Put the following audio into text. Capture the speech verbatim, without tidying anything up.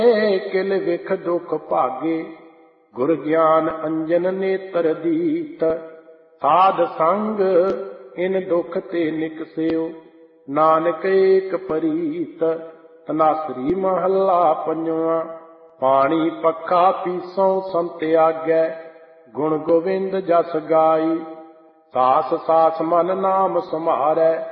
ਕਿਲ ਵਿਖ ਦੁਖ ਭਾਗੇ, ਗੁਰ ਗਿਆਨ ਅੰਜਨ ਨੇਤਰ ਦੀਤ। ਸਾਧ ਸੰਗ ਇਨ ਦੁਖ ਤੇ ਨਿਕਸਿਓ, ਨਾਨਕ ਏਕ ਪ੍ਰੀਤ। ਤਨਾਸਰੀ ਮਹੱਲਾ ਪੰਜਵਾਂ। ਪਾਣੀ ਪੱਖਾ ਪੀਸੋਂ ਸੰਤ ਆਗੈ, ਗੁਣ ਗੋਬਿੰਦ ਜਸ ਗਾਈ। ਸਾਸ ਸਾਸ ਮਨ ਨਾਮ ਸਮਾਰੈ,